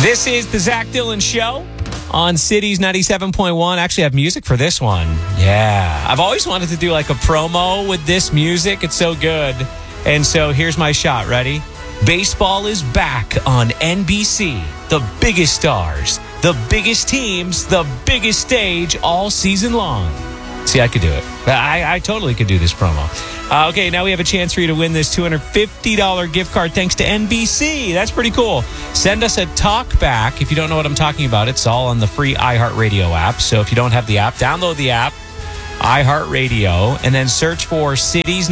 This is the Zach Dillon Show on Cities 97.1. Actually, I have music for this one. Yeah. I've always wanted to do like a promo with this music. It's so good. And so here's my shot. Ready? Baseball is back on NBC. The biggest stars, the biggest teams, the biggest stage all season long. See, I could do it. I totally could do this promo. Okay, now we have a chance for you to win this $250 gift card thanks to NBC. That's pretty cool. Send us a talk back. If you don't know what I'm talking about, it's all on the free iHeartRadio app. So if you don't have the app, download the app, iHeartRadio, and then search for Cities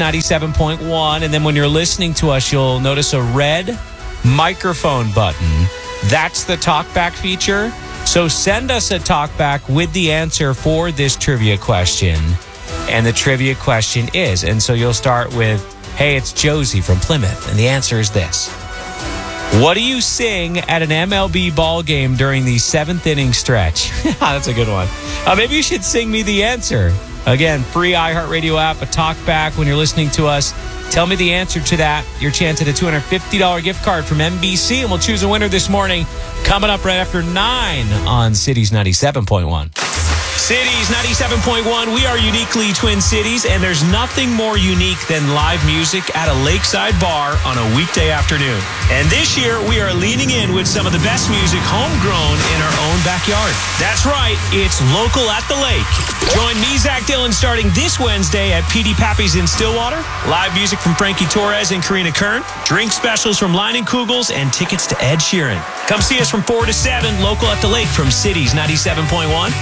97.1. And then when you're listening to us, you'll notice a red microphone button. That's the talkback feature. So send us a talkback with the answer for this trivia question. And the trivia question is, and so you'll start with, hey, it's Josie from Plymouth. And the answer is this. What do you sing at an MLB ball game during the 7th inning stretch? That's a good one. Maybe you should sing me the answer. Again, free iHeartRadio app, a talkback when you're listening to us. Tell me the answer to that. Your chance at a $250 gift card from NBC. And we'll choose a winner this morning. Coming up right after 9 on Cities 97.1. Cities 97.1, we are uniquely Twin Cities, and there's nothing more unique than live music at a lakeside bar on a weekday afternoon. And this year, we are leaning in with some of the best music homegrown in our own backyard. That's right, it's Local at the Lake. Join me, Zach Dillon, starting this Wednesday at PD Pappy's in Stillwater. Live music from Frankie Torres and Karina Kern. Drink specials from Line & Kugels and tickets to Ed Sheeran. Come see us from 4 to 7, Local at the Lake from Cities 97.1.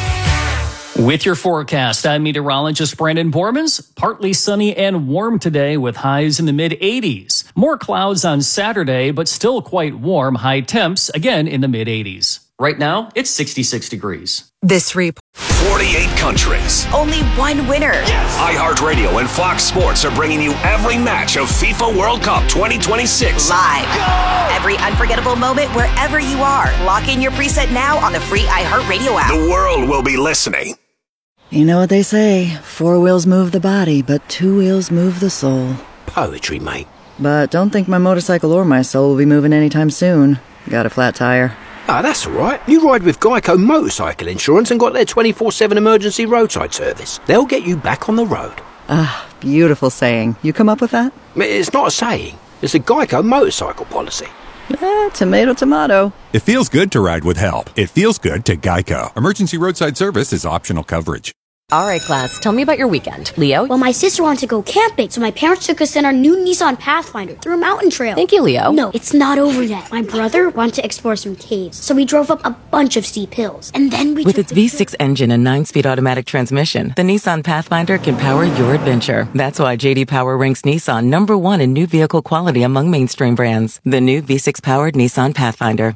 With your forecast, I'm meteorologist Brandon Bormans. Partly sunny and warm today with highs in the mid-80s. More clouds on Saturday, but still quite warm. High temps, again, in the mid-80s. Right now, it's 66 degrees. This report. 48 countries. Only one winner. Yes. iHeartRadio and Fox Sports are bringing you every match of FIFA World Cup 2026. Live. Go! Every unforgettable moment wherever you are. Lock in your preset now on the free iHeartRadio app. The world will be listening. You know what they say, 4 wheels move the body, but 2 wheels move the soul. Poetry, mate. But don't think my motorcycle or my soul will be moving anytime soon. Got a flat tire. Ah, that's all right. You ride with Geico Motorcycle Insurance and got their 24/7 emergency roadside service. They'll get you back on the road. Ah, beautiful saying. You come up with that? It's not a saying. It's a Geico motorcycle policy. Tomato, tomato. It feels good to ride with help. It feels good to Geico. Emergency roadside service is optional coverage. All right, class, tell me about your weekend. Leo? Well, my sister wanted to go camping, so my parents took us in our new Nissan Pathfinder through a mountain trail. Thank you, Leo. No, it's not over yet. My brother wanted to explore some caves, so we drove up a bunch of steep hills. And then we With its V6 engine and 9-speed automatic transmission, the Nissan Pathfinder can power your adventure. That's why J.D. Power ranks Nissan #1 in new vehicle quality among mainstream brands. The new V6-powered Nissan Pathfinder.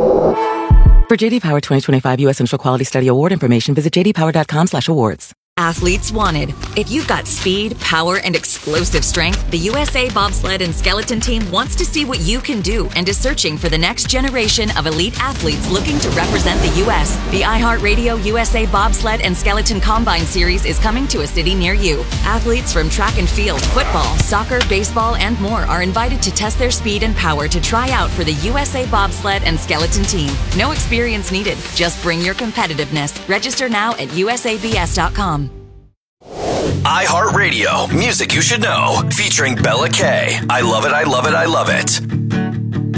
For J.D. Power 2025 U.S. Central Quality Study Award information, visit jdpower.com/awards. Athletes wanted. If you've got speed, power, and explosive strength, the USA Bobsled and Skeleton Team wants to see what you can do and is searching for the next generation of elite athletes looking to represent the U.S. The iHeartRadio USA Bobsled and Skeleton Combine Series is coming to a city near you. Athletes from track and field, football, soccer, baseball, and more are invited to test their speed and power to try out for the USA Bobsled and Skeleton Team. No experience needed. Just bring your competitiveness. Register now at usabs.com. iHeartRadio, music you should know, featuring Bella K. I love it, I love it, I love it.